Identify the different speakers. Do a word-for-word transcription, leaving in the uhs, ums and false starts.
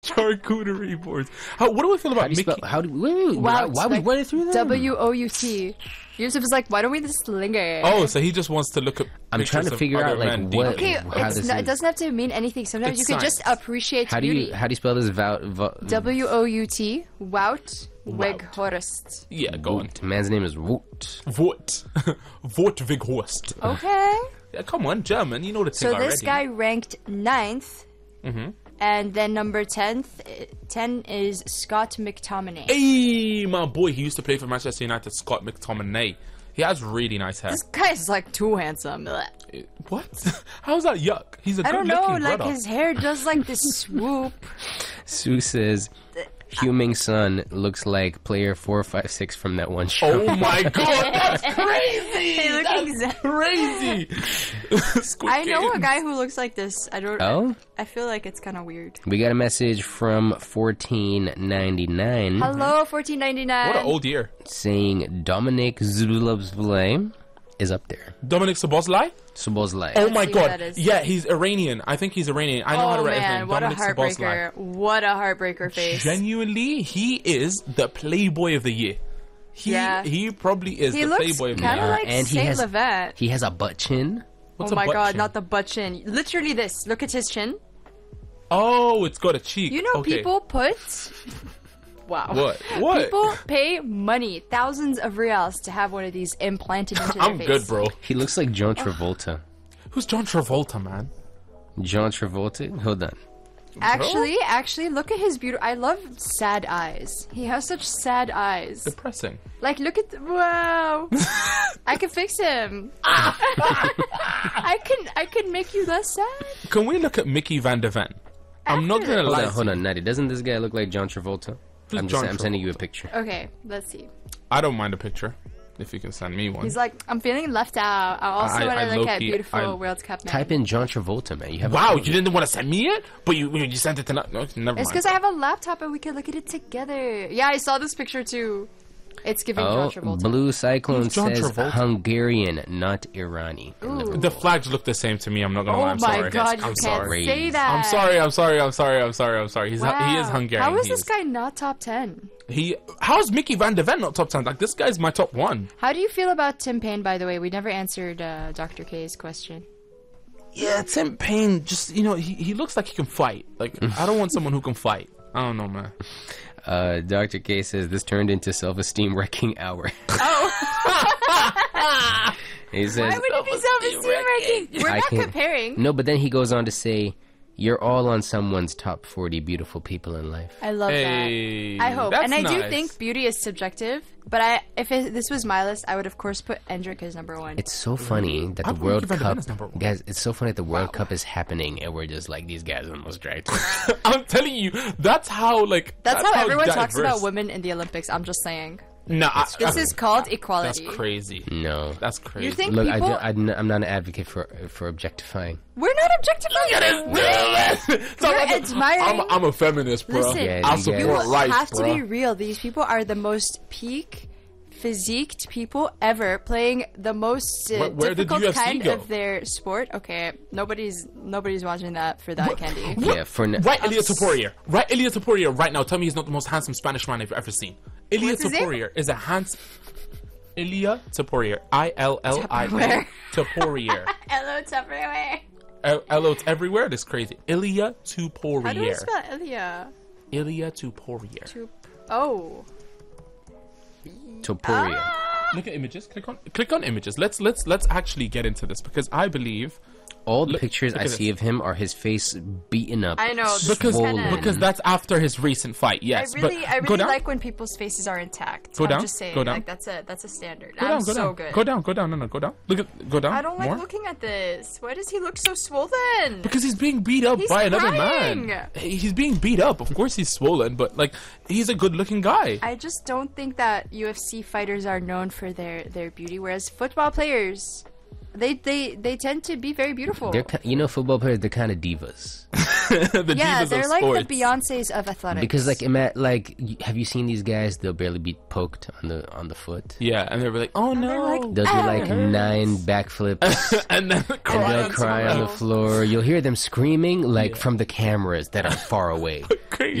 Speaker 1: Charcuterie boards. How, what do we feel about
Speaker 2: How do you
Speaker 1: Mickey?
Speaker 2: spell? How do wait, wait, wait, why,
Speaker 3: Wout,
Speaker 2: why we
Speaker 3: like
Speaker 2: running through that?
Speaker 3: W O U T. Yusuf is like, why don't we just linger?
Speaker 1: Oh, so he just wants to look at.
Speaker 2: I'm trying to
Speaker 1: pictures of
Speaker 2: figure
Speaker 1: other
Speaker 2: out, like,
Speaker 1: men
Speaker 2: what-
Speaker 1: dating.
Speaker 3: Okay,
Speaker 2: How
Speaker 3: it's
Speaker 2: this
Speaker 3: not,
Speaker 2: is-
Speaker 3: it doesn't have to mean anything. Sometimes
Speaker 1: It's
Speaker 3: you can just
Speaker 1: science.
Speaker 3: appreciate
Speaker 2: How do
Speaker 3: beauty.
Speaker 2: you how do you spell this? Vout, vout,
Speaker 3: W O U T. Wout
Speaker 1: Wout.
Speaker 3: Weghorst.
Speaker 1: Yeah, go on.
Speaker 2: Wout. Man's name is Wout.
Speaker 1: Vort. Vort Weghorst.
Speaker 3: Okay.
Speaker 1: Yeah, come on, German. You know the thing
Speaker 3: So
Speaker 1: already.
Speaker 3: this guy ranked ninth.
Speaker 1: Mm-hmm.
Speaker 3: And then number tenth, ten is Scott McTominay.
Speaker 1: Hey, my boy. He used to play for Manchester United, Scott McTominay. He has really nice hair.
Speaker 3: This guy's like too handsome. Blech.
Speaker 1: What? How's that yuck? He's a
Speaker 3: I don't know,
Speaker 1: good-looking
Speaker 3: like
Speaker 1: brother.
Speaker 3: his hair does like this swoop.
Speaker 2: Sue says, Huming Sun looks like player four five six from that one show.
Speaker 1: Oh my god, that's crazy!
Speaker 3: They look
Speaker 1: That's
Speaker 3: exact-
Speaker 1: crazy! Squid
Speaker 3: I know a
Speaker 1: Games.
Speaker 3: guy who looks like this. I don't.
Speaker 2: Oh?
Speaker 3: I feel like it's kind of weird.
Speaker 2: We got a message from fourteen ninety-nine
Speaker 3: Hello, fourteen ninety-nine.
Speaker 1: What an old year.
Speaker 2: saying Dominic Zulabzvlay is up there.
Speaker 1: Dominic Szoboszlai?
Speaker 2: Subozlai.
Speaker 1: Oh
Speaker 3: Let's
Speaker 1: my
Speaker 3: see who
Speaker 1: god.
Speaker 3: that is.
Speaker 1: Yeah, he's Iranian. I think he's Iranian. I know how to
Speaker 3: Oh
Speaker 1: write his
Speaker 3: man,
Speaker 1: name.
Speaker 3: what a
Speaker 1: Dominic
Speaker 3: heartbreaker!
Speaker 1: Szoboszlai.
Speaker 3: What a heartbreaker face.
Speaker 1: Genuinely, he is the Playboy of the year. He
Speaker 3: Yeah.
Speaker 1: he probably is
Speaker 3: He
Speaker 1: the
Speaker 3: looks
Speaker 1: Playboy of the
Speaker 3: kind
Speaker 1: year.
Speaker 3: of like
Speaker 2: and he
Speaker 3: Saint
Speaker 2: has
Speaker 3: Levant.
Speaker 2: he has a butt chin.
Speaker 1: What's
Speaker 3: Oh
Speaker 1: a
Speaker 3: my
Speaker 1: butt
Speaker 3: god,
Speaker 1: chin?
Speaker 3: not the butt chin. Literally this. Look at his chin.
Speaker 1: Oh, it's got a cheek.
Speaker 3: You know,
Speaker 1: okay.
Speaker 3: people put. Wow.
Speaker 1: What? What?
Speaker 3: People pay money, thousands of reals, to have one of these implanted into their
Speaker 1: I'm
Speaker 3: face.
Speaker 1: good, bro.
Speaker 2: He looks like John Travolta.
Speaker 1: Who's John Travolta, man?
Speaker 2: John Travolta? Hold on.
Speaker 3: Actually, actually, look at his beauty. I love sad eyes. He has such sad eyes.
Speaker 1: Depressing.
Speaker 3: Like, look at the, wow. I can fix him. I can I can make you less sad.
Speaker 1: Can we look at Mickey Van de Ven? I'm not
Speaker 3: After
Speaker 1: gonna
Speaker 2: Hold
Speaker 1: lie.
Speaker 2: on,
Speaker 1: to
Speaker 2: hold
Speaker 1: you.
Speaker 2: on, Natty. Doesn't this guy look like John Travolta?
Speaker 1: Who's
Speaker 2: I'm just
Speaker 1: John
Speaker 2: I'm sending you a
Speaker 1: Travolta?
Speaker 2: picture.
Speaker 3: Okay, let's see.
Speaker 1: I don't mind a picture. If you can send me one.
Speaker 3: He's like, I'm feeling left out. I also
Speaker 1: I-
Speaker 3: want
Speaker 1: I
Speaker 3: to look at
Speaker 1: low-key-
Speaker 3: beautiful
Speaker 1: I-
Speaker 3: World Cup men.
Speaker 2: Type in John Travolta, man. You have
Speaker 1: Wow,
Speaker 2: a
Speaker 1: you didn't want to send me it? But you you sent it to no, no never
Speaker 3: It's
Speaker 1: mind.
Speaker 3: because I have a laptop and we can look at it together. Yeah, I saw this picture too. It's giving
Speaker 2: Oh,
Speaker 3: John Travolta.
Speaker 2: Blue Cyclone
Speaker 1: Who's John
Speaker 2: says
Speaker 1: Travolta?
Speaker 2: Hungarian, not Irani.
Speaker 3: Ooh.
Speaker 1: The flags look the same to me. I'm not gonna
Speaker 3: Oh
Speaker 1: lie. I'm
Speaker 3: my
Speaker 1: sorry.
Speaker 3: god, you
Speaker 1: I'm
Speaker 3: can't
Speaker 1: sorry.
Speaker 3: say that.
Speaker 1: I'm sorry. I'm sorry. I'm sorry. I'm sorry. I'm sorry. He's
Speaker 3: Wow.
Speaker 1: he is Hungarian.
Speaker 3: How is
Speaker 1: He
Speaker 3: this guy not top ten?
Speaker 1: He how's Mickey Van de Ven not top ten? Like this guy's my top one.
Speaker 3: How do you feel about Tim Payne, by the way? We never answered uh, Doctor K's question.
Speaker 1: Yeah, Tim Payne. Just you know, he he looks like he can fight. Like I don't want someone who can fight. I don't know, man.
Speaker 2: Uh, Doctor K says this turned into self-esteem wrecking hour.
Speaker 3: Oh,
Speaker 2: He says,
Speaker 3: why would it be self-esteem ranking? We're
Speaker 2: I
Speaker 3: not
Speaker 2: can't-
Speaker 3: comparing.
Speaker 2: no, but then he goes on to say, you're all on someone's top forty beautiful people in life.
Speaker 3: I love
Speaker 1: Hey,
Speaker 3: that. I hope,
Speaker 1: that's
Speaker 3: and I do
Speaker 1: nice.
Speaker 3: think beauty is subjective. But I, if it, this was my list, I would of course put Endrick as number one.
Speaker 2: It's so funny that
Speaker 1: I
Speaker 2: the
Speaker 1: put
Speaker 2: World
Speaker 1: Mickey Van de
Speaker 2: Cup,
Speaker 1: Ven as number one.
Speaker 2: guys. It's so funny that the World Cup is happening, and we're just like these guys are the most attractive.
Speaker 1: I'm telling you, that's how like
Speaker 3: That's, how, everyone
Speaker 1: diverse.
Speaker 3: talks about women in the Olympics. I'm just saying.
Speaker 1: Nah, I-
Speaker 3: This is called
Speaker 1: that's
Speaker 3: equality.
Speaker 1: crazy.
Speaker 2: No,
Speaker 1: That's crazy.
Speaker 3: You think
Speaker 2: look, I,
Speaker 3: people?
Speaker 2: am not an advocate for for objectifying.
Speaker 3: We're not objectifying. We're admiring.
Speaker 1: I'm, I'm a feminist, bro.
Speaker 3: Listen,
Speaker 2: Yeah,
Speaker 1: I
Speaker 2: you
Speaker 1: support
Speaker 2: guys-
Speaker 3: you
Speaker 1: rights,
Speaker 3: have to
Speaker 1: bro.
Speaker 3: be real. These people are the most peak physiqued people ever, playing the most uh,
Speaker 1: Where- where did
Speaker 3: difficult
Speaker 1: U F C
Speaker 3: kind
Speaker 1: go?
Speaker 3: of their sport. Okay, nobody's nobody's watching that for that candy.
Speaker 2: Yeah, for n-
Speaker 1: Right, Ilya Taporia. Right, Ilya Taporia. Right now, tell me he's not the most handsome Spanish man I've ever seen. Ilya
Speaker 3: What's his name?
Speaker 1: Taporia is a handsome. Ilya Taporia. I L L I
Speaker 3: Tupperware.
Speaker 1: Taporia.
Speaker 3: Hello, Tupperware.
Speaker 1: L L it's everywhere. That's crazy. Ilya
Speaker 3: How do we
Speaker 1: Taporia.
Speaker 3: spell Ilya?
Speaker 1: Ilya Taporia.
Speaker 3: Tup- Oh.
Speaker 2: Topuria.
Speaker 3: Ah!
Speaker 1: Look at images. Click on click on images. Let's let's let's actually get into this because I believe
Speaker 2: All the
Speaker 1: Look-
Speaker 2: pictures
Speaker 1: look
Speaker 2: I
Speaker 1: at
Speaker 2: see
Speaker 1: this.
Speaker 2: of him are his face beaten up.
Speaker 3: I know, this
Speaker 1: because
Speaker 3: is
Speaker 2: swollen.
Speaker 3: kinda-
Speaker 1: because that's after his recent fight. Yes,
Speaker 3: I really,
Speaker 1: but
Speaker 3: I
Speaker 1: go
Speaker 3: really
Speaker 1: down.
Speaker 3: like when people's faces are intact.
Speaker 1: Go
Speaker 3: I'm
Speaker 1: down,
Speaker 3: just saying,
Speaker 1: go down.
Speaker 3: like that's a that's a standard.
Speaker 1: Go
Speaker 3: I'm
Speaker 1: down, go
Speaker 3: so
Speaker 1: down,
Speaker 3: good.
Speaker 1: go down, go down. No, no, go down. Look at, go down.
Speaker 3: I don't like
Speaker 1: more.
Speaker 3: looking at this. Why does he look so swollen?
Speaker 1: Because he's being beat up
Speaker 3: He's
Speaker 1: by another
Speaker 3: crying.
Speaker 1: man. He's being beat up. Of course, he's swollen, but like he's a good-looking guy.
Speaker 3: I just don't think that U F C fighters are known for their their beauty, whereas football players, They they they tend to be very beautiful.
Speaker 2: They're, ki- you know, football players. They're kind of divas
Speaker 1: the
Speaker 3: yeah,
Speaker 1: divas
Speaker 3: they're
Speaker 1: of
Speaker 3: like
Speaker 1: sports.
Speaker 3: the Beyonces of athletics.
Speaker 2: because, like, ima- like, y- have you seen these guys? They'll barely be poked on the on the foot.
Speaker 1: Yeah, and they'll be like, "Oh no!"
Speaker 3: they're like,
Speaker 2: They'll do
Speaker 3: "Ah,
Speaker 2: like
Speaker 3: it hurts."
Speaker 2: nine backflips.
Speaker 1: and then cry
Speaker 2: And they'll
Speaker 1: on
Speaker 2: cry
Speaker 1: someone
Speaker 2: on the
Speaker 1: else.
Speaker 2: floor. You'll hear them screaming like from the cameras that are far away.
Speaker 1: Crazy.